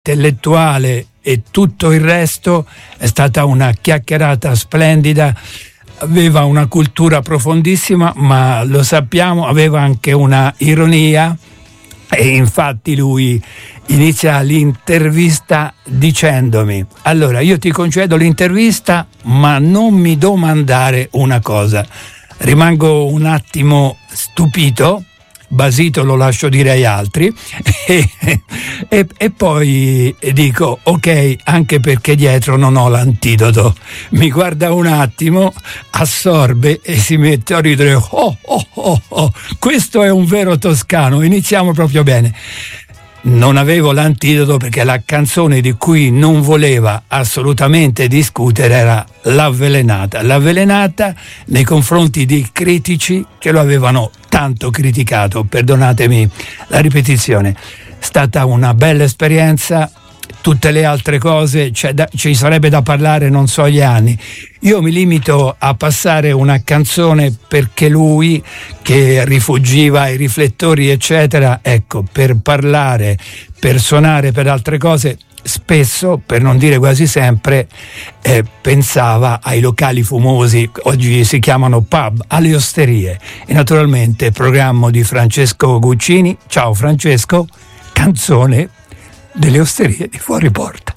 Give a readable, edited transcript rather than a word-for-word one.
intellettuale e tutto il resto, è stata una chiacchierata splendida. Aveva una cultura profondissima, ma lo sappiamo, aveva anche una ironia, e infatti lui inizia l'intervista dicendomi: allora io ti concedo l'intervista, ma non mi domandare una cosa. Rimango un attimo stupito, basito, lo lascio dire agli altri, e poi dico ok, anche perché dietro non ho l'antidoto. Mi guarda un attimo, assorbe e si mette a ridere. Questo è un vero toscano, iniziamo proprio bene. Non avevo l'antidoto perché la canzone di cui non voleva assolutamente discutere era L'Avvelenata. L'Avvelenata nei confronti di critici che lo avevano tanto criticato, perdonatemi la ripetizione. È stata una bella esperienza. Tutte le altre cose ci sarebbe da parlare non so gli anni. Io mi limito a passare una canzone perché lui, che rifuggiva i riflettori eccetera, ecco, per parlare, per suonare, per altre cose, spesso, per non dire quasi sempre, pensava ai locali fumosi, oggi si chiamano pub, alle osterie. E naturalmente programma di Francesco Guccini. Ciao Francesco, canzone delle osterie di Fuori Porta.